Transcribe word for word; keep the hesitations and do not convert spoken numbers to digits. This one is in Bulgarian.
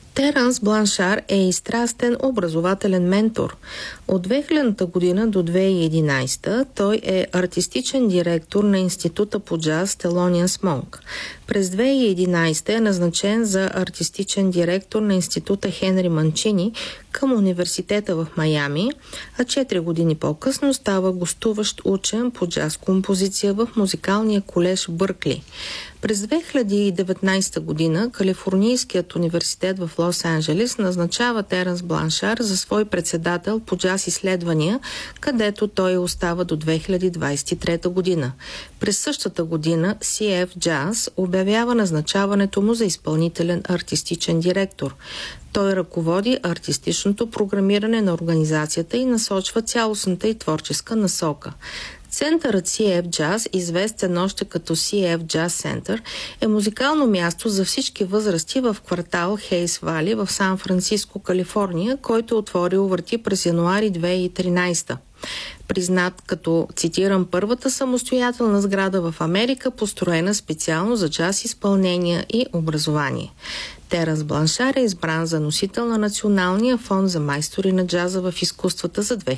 Теранс Бланшар е и страстен образователен ментор. От две хилядната година до две хиляди и единадесета той е артистичен директор на Института по джаз Thelonious Monk. През две хиляди и единадесета е назначен за артистичен директор на Института Хенри Манчини към университета в Майами, а четири години по-късно става гостуващ учен по джаз композиция в музикалния колеж Бъркли. През две хиляди и деветнадесета година Калифорнийският университет в Лос-Анджелес назначава Теранс Бланшар за свой председател по джаз изследвания, където той остава до две хиляди двадесет и трета година. През същата година Си Еф Jazz обявява назначаването му за изпълнителен артистичен директор. Той ръководи артистичното програмиране на организацията и насочва цялостната и творческа насока. Центърът Си Еф Jazz, известен още като Си Еф Jazz Center, е музикално място за всички възрасти в квартал Хейс Вали в Сан-Франциско, Калифорния, който отворил врати през януари две хиляди и тринадесета. Признат като, цитирам, първата самостоятелна сграда в Америка, построена специално за джаз изпълнения и образование. Теранс Бланшар е избран за носител на Националния фонд за майстори на джаза в изкуствата за две